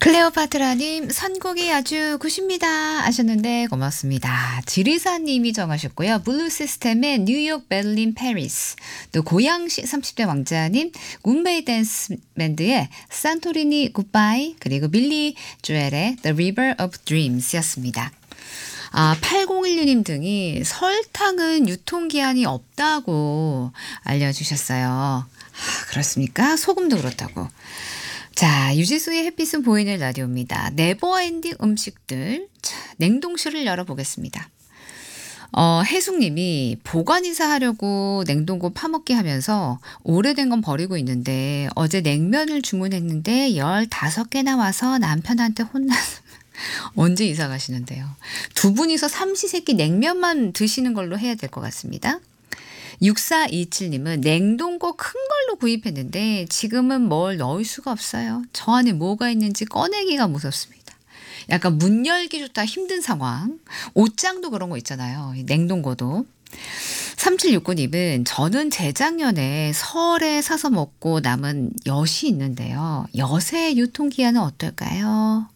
클레오파트라님 선곡이 아주 굿입니다 하셨는데 고맙습니다. 지리사님이 정하셨고요. 블루시스템의 뉴욕, 베를린, 페리스. 또 고양시 30대 왕자님 굼베이 댄스 밴드의 산토리니 굿바이, 그리고 빌리 조엘의 The River of Dreams였습니다. 8016님 등이 설탕은 유통기한이 없다고 알려주셨어요. 그렇습니까? 소금도 그렇다고. 자, 유지수의 햇빛은 보이는 라디오입니다. 네버엔딩 음식들. 자, 냉동실을 열어보겠습니다. 혜숙님이 보관이사 하려고 냉동고 파먹기 하면서 오래된 건 버리고 있는데 어제 냉면을 주문했는데 15개나 와서 남편한테 언제 이사 가시는데요? 두 분이서 삼시세끼 냉면만 드시는 걸로 해야 될 것 같습니다. 6427님은 냉동고 큰 걸로 구입했는데 지금은 뭘 넣을 수가 없어요. 저 안에 뭐가 있는지 꺼내기가 무섭습니다. 약간 문 열기조차 힘든 상황. 옷장도 그런 거 있잖아요. 냉동고도. 3769님은 저는 재작년에 설에 사서 먹고 남은 엿이 있는데요. 엿의 유통기한은 어떨까요?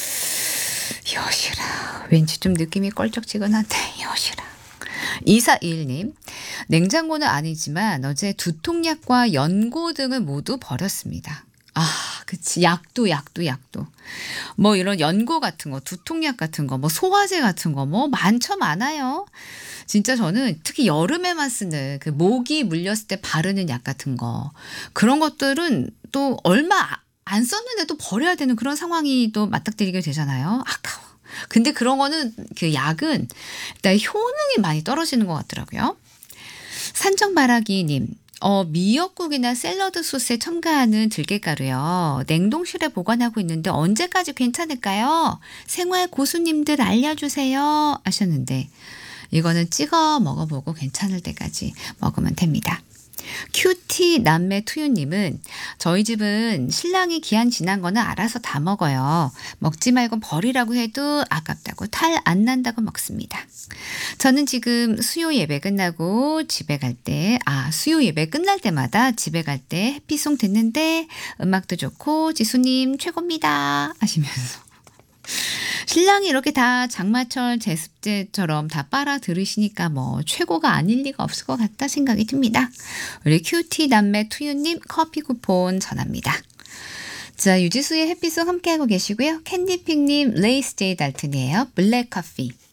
엿이라. 왠지 좀 느낌이 껄쩍지근한데 엿이라. 2421님, 냉장고는 아니지만 어제 두통약과 연고 등을 모두 버렸습니다. 그치. 약도. 뭐 이런 연고 같은 거, 두통약 같은 거, 뭐 소화제 같은 거, 뭐 많아요. 진짜 저는 특히 여름에만 쓰는 그 모기 물렸을 때 바르는 약 같은 거, 그런 것들은 또 얼마 안 썼는데도 버려야 되는 그런 상황이 또 맞닥뜨리게 되잖아요. 아까워. 근데 그런 거는 그 약은 일단 효능이 많이 떨어지는 것 같더라고요. 산정바라기님, 미역국이나 샐러드 소스에 첨가하는 들깨가루요. 냉동실에 보관하고 있는데 언제까지 괜찮을까요? 생활 고수님들 알려주세요 하셨는데 이거는 찍어 먹어보고 괜찮을 때까지 먹으면 됩니다. 큐티 남매 투유님은 저희 집은 신랑이 기한 지난 거는 알아서 다 먹어요. 먹지 말고 버리라고 해도 아깝다고 탈 안 난다고 먹습니다. 저는 지금 수요 예배 끝나고 집에 갈 때, 수요 예배 끝날 때마다 집에 갈 때 햇빛송 듣는데 음악도 좋고 지수님 최고입니다 하시면서 신랑이 이렇게 다 장마철 제습제처럼 다 빨아 들으시니까 뭐 최고가 아닐 리가 없을 것 같다 생각이 듭니다. 우리 큐티 남매 투유님 커피 쿠폰 전합니다. 자, 유지수의 햇빛송 함께하고 계시고요. 캔디픽님, 레이스 제이 달튼이에요. 블랙 커피.